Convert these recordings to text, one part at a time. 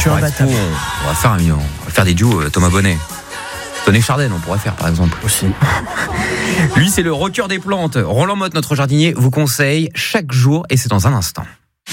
suis imbattable. On va faire des duos, Thomas Bonnet. Tony Chardin, on pourrait faire par exemple. Aussi. Lui, c'est le rocker des plantes. Roland Motte, notre jardinier, vous conseille chaque jour et c'est dans un instant.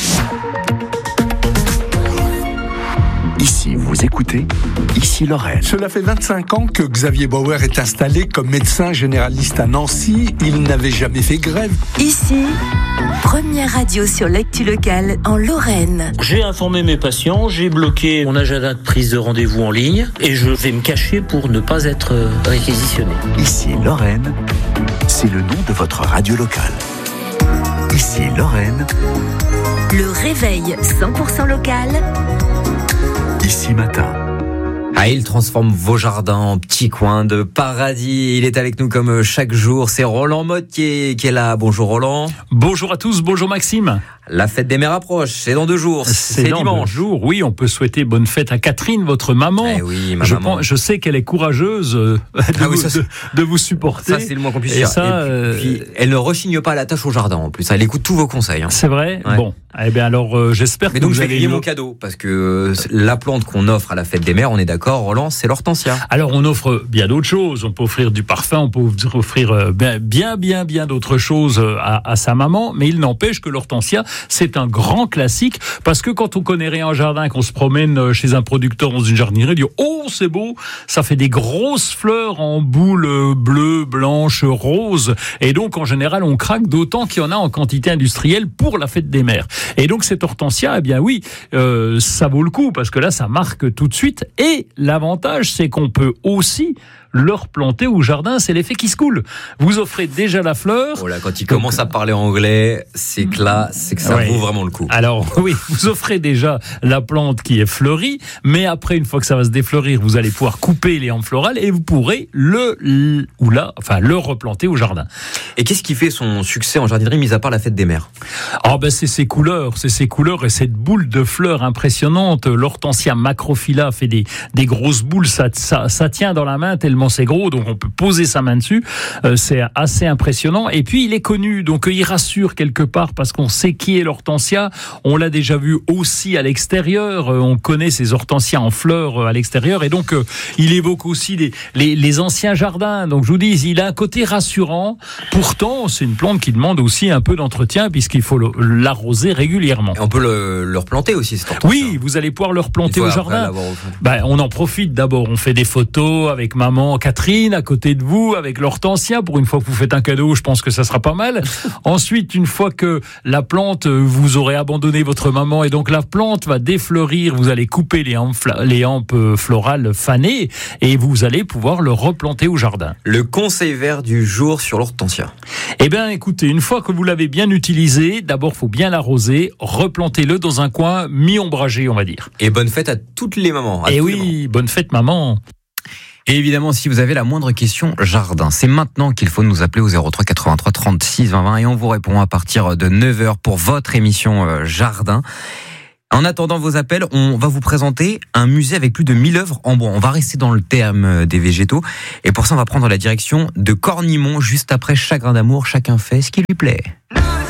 Ici, vous écoutez, ici Lorraine. Cela fait 25 ans que Xavier Bauer est installé comme médecin généraliste à Nancy. Il n'avait jamais fait grève. Ici, première radio sur l'actu locale en Lorraine. J'ai informé mes patients, j'ai bloqué mon agenda de prise de rendez-vous en ligne et je vais me cacher pour ne pas être réquisitionné. Ici Lorraine, c'est le nom de votre radio locale. Ici Lorraine. Le réveil 100% local. Ici matin. Ah, il transforme vos jardins en petits coins de paradis. Il est avec nous comme chaque jour. C'est Roland Motte qui est là. Bonjour Roland. Bonjour à tous, bonjour Maxime. La fête des mères approche, c'est dans 2 jours. C'est dans dimanche. 2 jours, oui, on peut souhaiter bonne fête à Catherine, votre maman. Eh oui, ma maman. Je sais qu'elle est courageuse de vous supporter. Ça, c'est le moins qu'on puisse dire. Et puis, elle ne rechigne pas à la tâche au jardin en plus. Elle écoute tous vos conseils. C'est vrai. Ouais. Bon, eh bien alors j'espère Mais que donc, vous je vais allez griller mon cadeau parce que la plante qu'on offre à la fête des mères, on est d'accord, Roland, c'est l'hortensia. Alors, on offre bien d'autres choses. On peut offrir du parfum, on peut offrir bien d'autres choses à sa maman. Mais il n'empêche que l'hortensia, c'est un grand classique parce que quand on connaît rien en jardin, qu'on se promène chez un producteur dans une jardinerie, on dit oh c'est beau, ça fait des grosses fleurs en boules bleues, blanches, roses. Et donc, en général, on craque, d'autant qu'il y en a en quantité industrielle pour la fête des mères. Et donc, cette hortensia, eh bien oui, ça vaut le coup parce que là, ça marque tout de suite. Et l'avantage, c'est qu'on peut aussi le replanter au jardin, c'est l'effet qui se coule. Vous offrez déjà la fleur. Oh là, quand il commence à parler anglais, c'est que ça vaut vraiment le coup. Alors oui, vous offrez déjà la plante qui est fleurie, mais après, une fois que ça va se défleurir, vous allez pouvoir couper les hampes florales et vous pourrez le replanter au jardin. Et qu'est-ce qui fait son succès en jardinerie, mis à part la fête des mères ? C'est ses couleurs et cette boule de fleurs impressionnante. L'hortensia macrophylla fait des grosses boules, ça tient dans la main tellement c'est gros, donc on peut poser sa main dessus. C'est assez impressionnant. Et puis il est connu, donc il rassure quelque part parce qu'on sait qui est l'hortensia. On l'a déjà vu aussi à l'extérieur. On connaît ces hortensias en fleurs à l'extérieur, et donc il évoque aussi les anciens jardins. Donc je vous dis, il a un côté rassurant. Pourtant, c'est une plante qui demande aussi un peu d'entretien puisqu'il faut l'arroser régulièrement. Et on peut le replanter aussi, cette hortensia. Oui, vous allez pouvoir le replanter au jardin. On en profite d'abord. On fait des photos avec maman Catherine à côté de vous avec l'hortensia. Pour une fois que vous faites un cadeau, je pense que ça sera pas mal. Ensuite, une fois que la plante, vous aurez abandonné votre maman et donc la plante va défleurir, vous allez couper les hampes florales fanées et vous allez pouvoir le replanter au jardin. Le conseil vert du jour sur l'hortensia. Eh bien, écoutez, une fois que vous l'avez bien utilisé, d'abord, faut bien l'arroser, replantez-le dans un coin mi-ombragé, on va dire. Et bonne fête à toutes les mamans. Et oui, bonne fête, maman. Et évidemment, si vous avez la moindre question jardin, c'est maintenant qu'il faut nous appeler au 03 83 36 20 20 et on vous répond à partir de 9h pour votre émission jardin. En attendant vos appels, on va vous présenter un musée avec plus de 1000 œuvres en bois. On va rester dans le thème des végétaux et pour ça, on va prendre la direction de Cornimont juste après Chagrin d'amour. Chacun fait ce qui lui plaît.